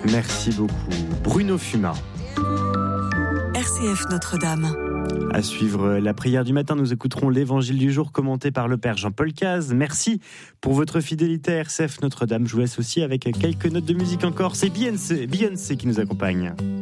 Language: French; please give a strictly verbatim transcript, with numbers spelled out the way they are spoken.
Merci beaucoup. Bruno Fuma. R C F Notre-Dame. À suivre la prière du matin, nous écouterons l'évangile du jour commenté par le Père Jean-Paul Cazes. Merci pour votre fidélité à R C F Notre-Dame. Je vous laisse aussi avec quelques notes de musique encore. C'est Beyoncé, Beyoncé qui nous accompagne.